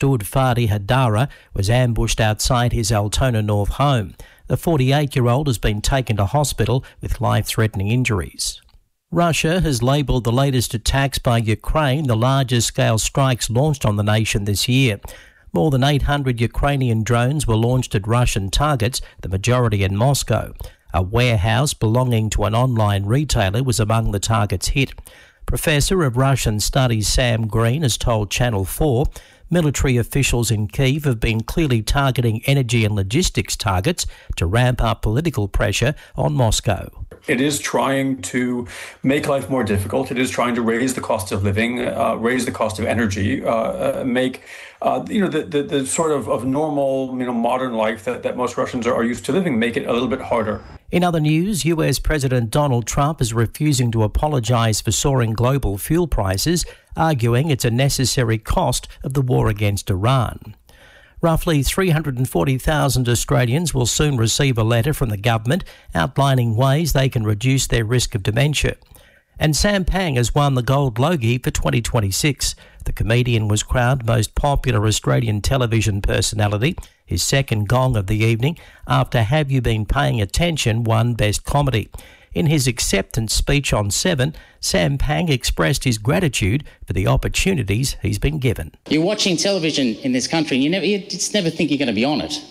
understood Fadi Hadara was ambushed outside his Altona North home. The 48-year-old has been taken to hospital with life-threatening injuries. Russia has labelled the latest attacks by Ukraine the largest-scale strikes launched on the nation this year. More than 800 Ukrainian drones were launched at Russian targets, the majority in Moscow. A warehouse belonging to an online retailer was among the targets hit. Professor of Russian Studies Sam Green has told Channel 4 military officials in Kyiv have been clearly targeting energy and logistics targets to ramp up political pressure on Moscow. It is trying to make life more difficult. It is trying to raise the cost of living, raise the cost of energy, make the sort of normal, modern life that most Russians are used to living, make it a little bit harder. In other news, US President Donald Trump is refusing to apologise for soaring global fuel prices, arguing it's a necessary cost of the war against Iran. Roughly 340,000 Australians will soon receive a letter from the government outlining ways they can reduce their risk of dementia. And Sam Pang has won the Gold Logie for 2026. The comedian was crowned most popular Australian television personality, his second gong of the evening, after Have You Been Paying Attention won Best Comedy. In his acceptance speech on 7, Sam Pang expressed his gratitude for the opportunities he's been given. You're watching television in this country and you just never think you're going to be on it.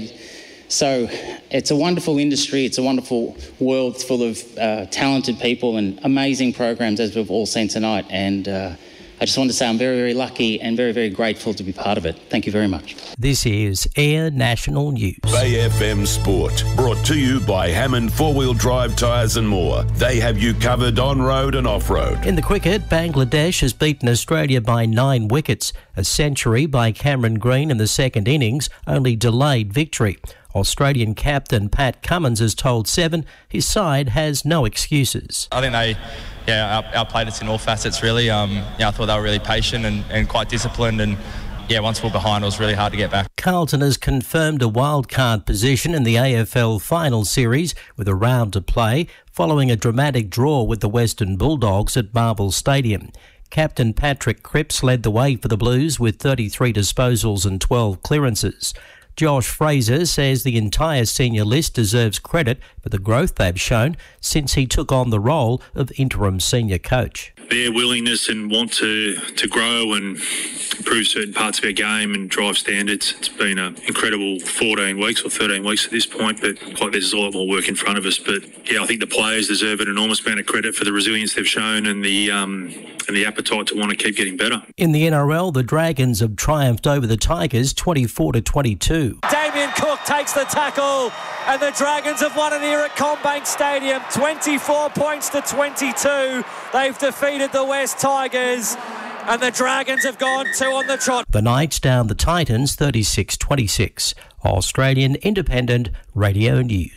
So it's a wonderful industry, it's a wonderful world full of talented people and amazing programs, as we've all seen tonight. And I just want to say I'm very, very lucky and very, very grateful to be part of it. Thank you very much. This is Air National News. Bay FM Sport, brought to you by Hammond 4-Wheel Drive Tyres and More. They have you covered on-road and off-road. In the cricket, Bangladesh has beaten Australia by 9 wickets. A century by Cameron Green in the second innings only delayed victory. Australian captain Pat Cummins has told 7 his side has no excuses. I think they outplayed us in all facets, really. I thought they were really patient and quite disciplined, and once we were behind, it was really hard to get back. Carlton has confirmed a wildcard position in the AFL Final Series with a round to play following a dramatic draw with the Western Bulldogs at Marvel Stadium. Captain Patrick Cripps led the way for the Blues with 33 disposals and 12 clearances. Josh Fraser says the entire senior list deserves credit for the growth they've shown since he took on the role of interim senior coach. Their willingness and want to grow and improve certain parts of our game and drive standards. It's been an incredible 14 weeks or 13 weeks at this point, but there's a lot more work in front of us. But I think the players deserve an enormous amount of credit for the resilience they've shown and the appetite to want to keep getting better. In the NRL, the Dragons have triumphed over the Tigers 24-22. Damien Cook takes the tackle and the Dragons have won it here at CommBank Stadium, 24 points to 22. They've defeated the West Tigers and the Dragons have gone 2 on the trot. The Knights down the Titans 36-26. Australian Independent Radio News.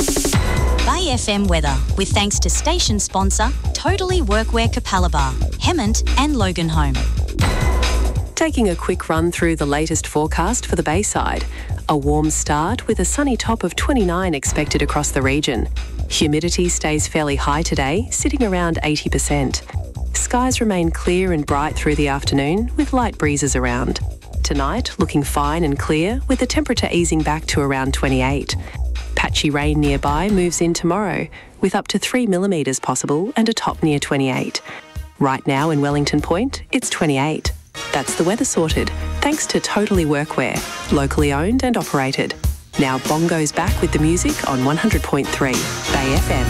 Bay FM weather, with thanks to station sponsor Totally Workwear Capalaba, Hemmant and Loganholme. Taking a quick run through the latest forecast for the Bayside. A warm start with a sunny top of 29 expected across the region. Humidity stays fairly high today, sitting around 80%. Skies remain clear and bright through the afternoon with light breezes around. Tonight, looking fine and clear with the temperature easing back to around 28. Patchy rain nearby moves in tomorrow with up to 3 millimetres possible and a top near 28. Right now in Wellington Point, it's 28. That's the weather sorted, thanks to Totally Workwear, locally owned and operated. Now Bongo's back with the music on 100.3 Bay FM.